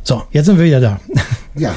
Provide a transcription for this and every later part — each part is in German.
So, jetzt sind wir wieder da. Ja.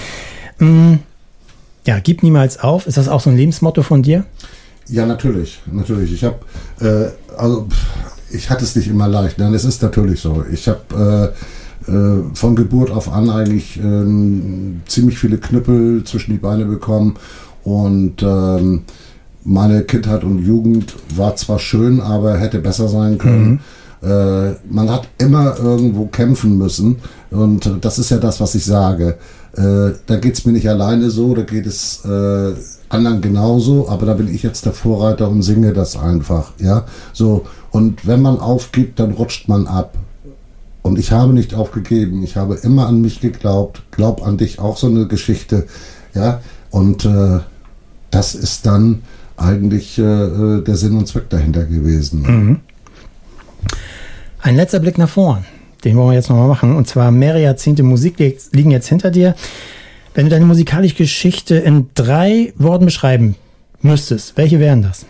Ja, gib niemals auf. Ist das auch so ein Lebensmotto von dir? Ja, natürlich. Ich habe, ich hatte es nicht immer leicht. Nein, es ist natürlich so. Ich habe von Geburt auf an eigentlich ziemlich viele Knüppel zwischen die Beine bekommen und meine Kindheit und Jugend war zwar schön, aber hätte besser sein können. Man hat immer irgendwo kämpfen müssen und das ist ja das, was ich sage. Da geht es mir nicht alleine so, da geht es anderen genauso, aber da bin ich jetzt der Vorreiter und singe das einfach, ja, so. Und wenn man aufgibt, dann rutscht man ab. Und ich habe nicht aufgegeben, ich habe immer an mich geglaubt, glaub an dich, auch so eine Geschichte, ja, und das ist dann eigentlich der Sinn und Zweck dahinter gewesen. Mhm. Ein letzter Blick nach vorn, den wollen wir jetzt nochmal machen, und zwar mehrere Jahrzehnte Musik liegen jetzt hinter dir. Wenn du deine musikalische Geschichte in 3 Worten beschreiben müsstest, welche wären das?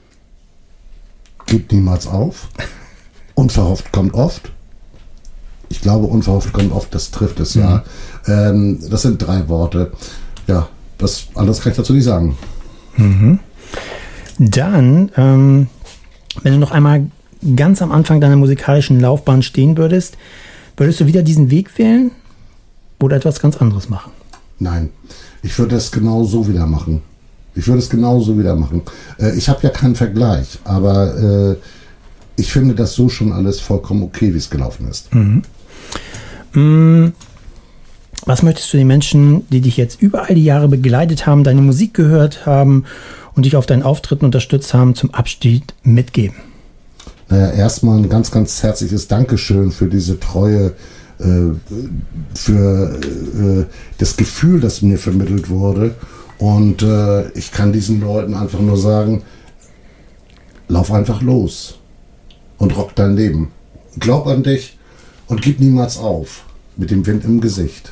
Gib niemals auf. Unverhofft kommt oft. Ich glaube, unverhofft kommt oft, das trifft es, ja. Das sind 3 Worte. Ja, anders kann ich dazu nicht sagen. Mhm. Dann, wenn du noch einmal ganz am Anfang deiner musikalischen Laufbahn stehen würdest du wieder diesen Weg wählen oder etwas ganz anderes machen? Nein, ich würde es genau so wieder machen. Ich habe ja keinen Vergleich, aber ich finde das so schon alles vollkommen okay, wie es gelaufen ist. Was möchtest du den Menschen, die dich jetzt über all die Jahre begleitet haben, deine Musik gehört haben und dich auf deinen Auftritten unterstützt haben, zum Abschied mitgeben? Naja, erstmal ein ganz, ganz herzliches Dankeschön für diese Treue, für das Gefühl, das mir vermittelt wurde. Und ich kann diesen Leuten einfach nur sagen, lauf einfach los und rock dein Leben. Glaub an dich und gib niemals auf, mit dem Wind im Gesicht.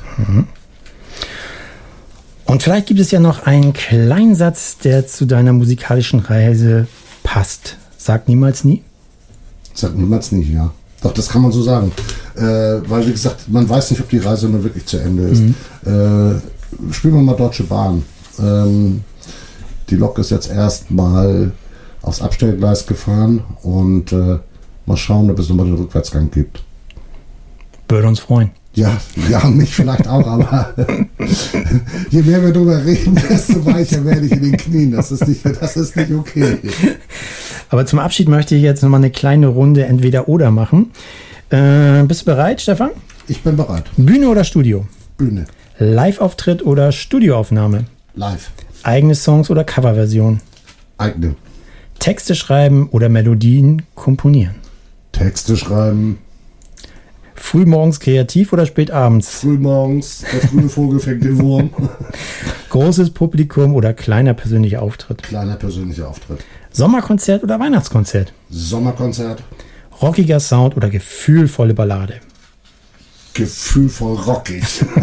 Und vielleicht gibt es ja noch einen kleinen Satz, der zu deiner musikalischen Reise passt. Sag niemals nie. Sag niemals nie, ja. Doch, das kann man so sagen. Weil, wie gesagt, man weiß nicht, ob die Reise nur wirklich zu Ende ist. Spielen wir mal Deutsche Bahn. Die Lok ist jetzt erstmal aufs Abstellgleis gefahren und mal schauen, ob es nochmal den Rückwärtsgang gibt. Würde uns freuen. Ja, mich vielleicht auch, aber je mehr wir drüber reden, desto weicher werde ich in den Knien. Das ist nicht okay. Aber zum Abschied möchte ich jetzt nochmal eine kleine Runde Entweder-Oder machen. Bist du bereit, Stefan? Ich bin bereit. Bühne oder Studio? Bühne. Live-Auftritt oder Studioaufnahme? Live. Eigene Songs oder Coverversion? Eigene. Texte schreiben oder Melodien komponieren? Texte schreiben. Frühmorgens kreativ oder spät abends? Frühmorgens, der frühe Vogel fängt den Wurm. Großes Publikum oder kleiner persönlicher Auftritt? Kleiner persönlicher Auftritt. Sommerkonzert oder Weihnachtskonzert? Sommerkonzert. Rockiger Sound oder gefühlvolle Ballade? Gefühlvoll rockig.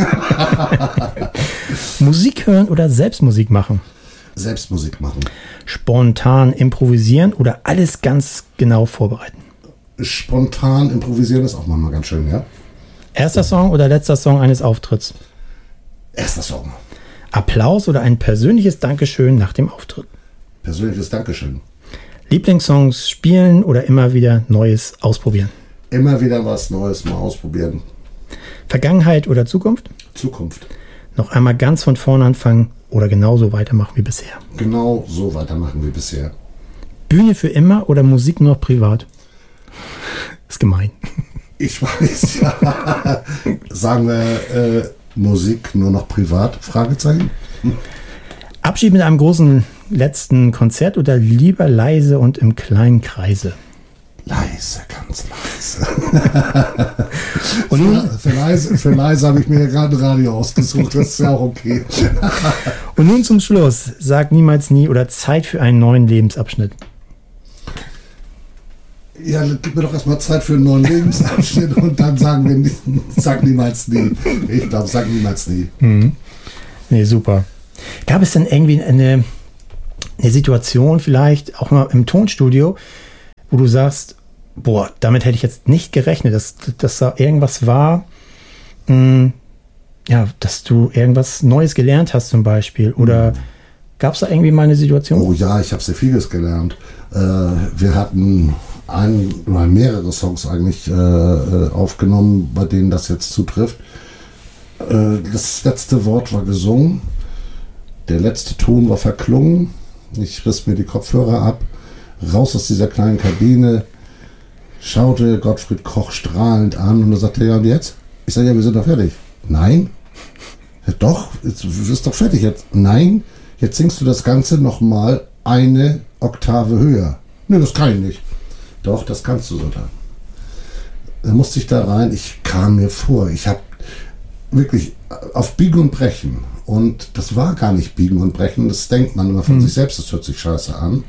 Musik hören oder Selbstmusik machen? Selbstmusik machen. Spontan improvisieren oder alles ganz genau vorbereiten? Spontan improvisieren ist auch manchmal ganz schön, ja. Erster Song oder letzter Song eines Auftritts? Erster Song. Applaus oder ein persönliches Dankeschön nach dem Auftritt? Persönliches Dankeschön. Lieblingssongs spielen oder immer wieder Neues ausprobieren? Immer wieder was Neues mal ausprobieren. Vergangenheit oder Zukunft? Zukunft. Noch einmal ganz von vorne anfangen oder genauso weitermachen wie bisher? Genau so weitermachen wie bisher. Bühne für immer oder Musik nur noch privat? Ist gemein. Ich weiß, ja. Sagen wir Musik nur noch privat? Fragezeichen. Abschied mit einem großen letzten Konzert oder lieber leise und im kleinen Kreise? Leise, ganz leise. Und für leise habe ich mir ja gerade ein Radio ausgesucht. Das ist ja auch okay. Und nun zum Schluss. Sag niemals nie oder Zeit für einen neuen Lebensabschnitt. Ja, dann gib mir doch erstmal Zeit für einen neuen Lebensabschnitt und dann sagen wir, sag niemals nie. Ich glaube, sag niemals nie. Nee, super. Gab es denn irgendwie eine Situation vielleicht, auch mal im Tonstudio, wo du sagst, boah, damit hätte ich jetzt nicht gerechnet, dass da irgendwas war, dass du irgendwas Neues gelernt hast zum Beispiel? Oder gab es da irgendwie mal eine Situation? Oh ja, ich habe sehr vieles gelernt. Wir hatten mehrere Songs eigentlich aufgenommen, bei denen das jetzt zutrifft. Das letzte Wort war gesungen, der letzte Ton war verklungen. Ich riss mir die Kopfhörer ab, raus aus dieser kleinen Kabine, schaute Gottfried Koch strahlend an und er sagte, ja und jetzt? Ich sage, ja, wir sind doch fertig. Nein? Ja, doch, du bist doch fertig jetzt. Nein, jetzt singst du das Ganze nochmal eine Oktave höher. Nö, das kann ich nicht. Doch, das kannst du, Sonntag. Dann musste ich da rein, ich kam mir vor, ich habe wirklich auf Biegen und Brechen, und das war gar nicht Biegen und Brechen, das denkt man immer von sich selbst, das hört sich scheiße an.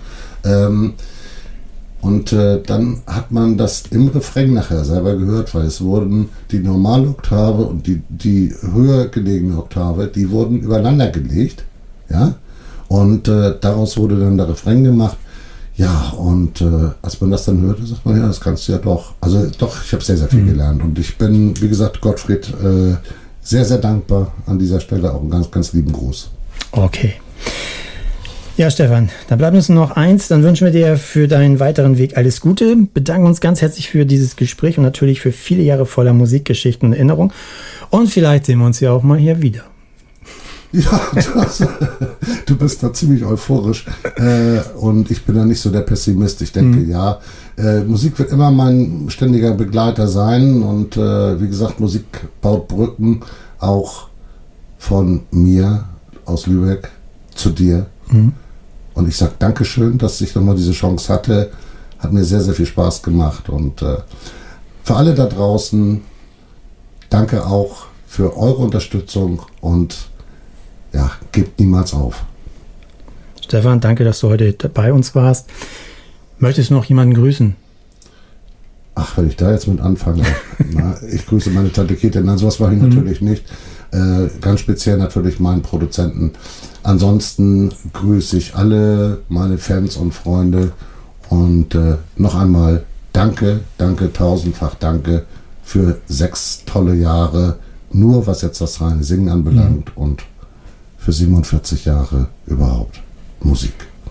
Dann hat man das im Refrain nachher selber gehört, weil es wurden die normale Oktave und die höher gelegene Oktave, die wurden übereinander gelegt, ja, und daraus wurde dann der Refrain gemacht. Ja, und als man das dann hörte, sagt man, ja, das kannst du ja doch. Also doch, ich habe sehr, sehr viel gelernt. Und ich bin, wie gesagt, Gottfried, sehr, sehr dankbar an dieser Stelle. Auch einen ganz, ganz lieben Gruß. Okay. Ja, Stefan, dann bleibt uns nur noch eins. Dann wünschen wir dir für deinen weiteren Weg alles Gute. Bedanken uns ganz herzlich für dieses Gespräch und natürlich für viele Jahre voller Musikgeschichten und Erinnerung. Und vielleicht sehen wir uns ja auch mal hier wieder. Ja, du bist da ziemlich euphorisch und ich bin da nicht so der Pessimist. Ich denke, Musik wird immer mein ständiger Begleiter sein und wie gesagt, Musik baut Brücken auch von mir aus Lübeck zu dir. Und ich sage Dankeschön, dass ich nochmal diese Chance hatte. Hat mir sehr, sehr viel Spaß gemacht und für alle da draußen danke auch für eure Unterstützung und ja, gebt niemals auf. Stefan, danke, dass du heute bei uns warst. Möchtest du noch jemanden grüßen? Ach, wenn ich da jetzt mit anfange. Ich grüße meine Tante Käthe. Nein, sowas mache ich natürlich nicht. Ganz speziell natürlich meinen Produzenten. Ansonsten grüße ich alle meine Fans und Freunde. Und noch einmal danke, tausendfach danke für 6 tolle Jahre. Nur was jetzt das reine Singen anbelangt und für 47 Jahre überhaupt Musik.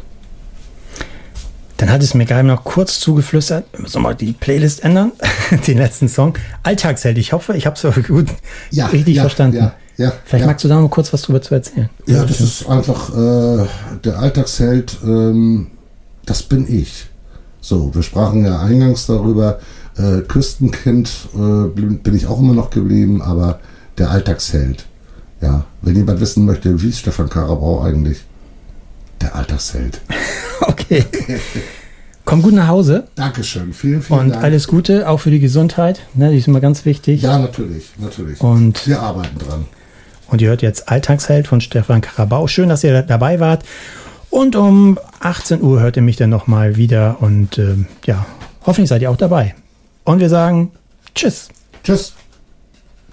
Dann hat es mir gerade noch kurz zugeflüstert, wir müssen mal die Playlist ändern, den letzten Song. Alltagsheld, ich hoffe, ich habe es so gut richtig verstanden. Vielleicht magst du da noch kurz was drüber zu erzählen. Ja, das ist einfach der Alltagsheld, das bin ich. So, wir sprachen ja eingangs darüber, Küstenkind bin ich auch immer noch geblieben, aber der Alltagsheld. Ja, wenn jemand wissen möchte, wie ist Stefan Karabau eigentlich? Der Alltagsheld. Okay. Komm gut nach Hause. Dankeschön, vielen und Dank. Und alles Gute, auch für die Gesundheit. Ne, die ist immer ganz wichtig. Ja, natürlich. Und wir arbeiten dran. Und ihr hört jetzt Alltagsheld von Stefan Karabau. Schön, dass ihr dabei wart. Und um 18 Uhr hört ihr mich dann nochmal wieder. Und hoffentlich seid ihr auch dabei. Und wir sagen Tschüss. Tschüss.